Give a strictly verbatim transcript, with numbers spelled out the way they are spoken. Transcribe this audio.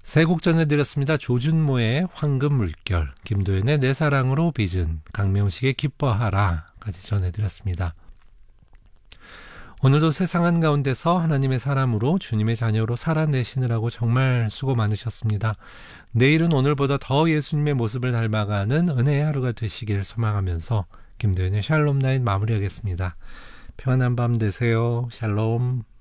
세 곡 전해드렸습니다. 조준모의 황금 물결, 김도연의 내 사랑으로 빚은, 강명식의 기뻐하라 까지 전해드렸습니다. 오늘도 세상 한가운데서 하나님의 사람으로 주님의 자녀로 살아내시느라고 정말 수고 많으셨습니다. 내일은 오늘보다 더 예수님의 모습을 닮아가는 은혜의 하루가 되시길 소망하면서 김도연의 샬롬 나잇 마무리하겠습니다. 평안한 밤 되세요. 샬롬.